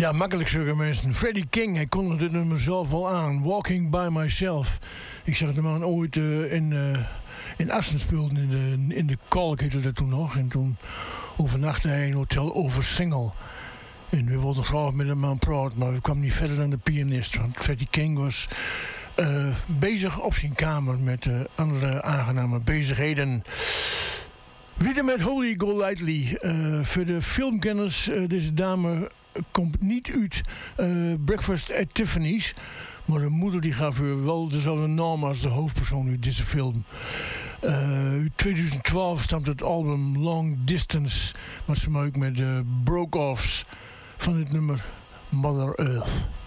Ja, makkelijk zeggen mensen. Freddie King, hij kondigde dit nummer zelf al aan. Walking by Myself. Ik zag de man ooit in Assen speelden, in de Kalk heette dat toen nog. En toen overnachtte hij in een hotel Oversingel. En we wilden graag met hem aan praten, maar we kwamen niet verder dan de pianist. Want Freddie King was bezig op zijn kamer met andere aangename bezigheden. Weer met Holy Golightly. Voor de filmkenners, deze dame komt niet uit Breakfast at Tiffany's. Maar de moeder die gaf u wel dezelfde naam als de hoofdpersoon uit deze film. In 2012 stamt het album Long Distance. Wat ze maakt met de Broke-Offs van het nummer Mother Earth.